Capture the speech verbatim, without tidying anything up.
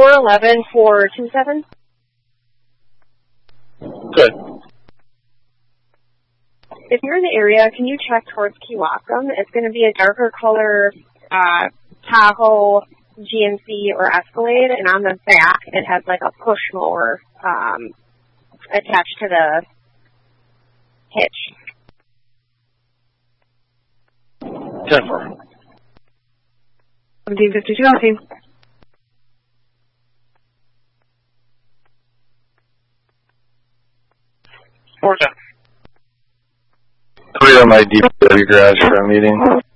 four eleven four two seven. Good. If you're in the area, can you check towards Keewaukum? It's going to be a darker color uh, Tahoe, G M C, or Escalade, and on the back it has like a push mower um, attached to the hitch. Jennifer. seventeen fifty-two, I'll see. Put it on my D P W garage for a meeting.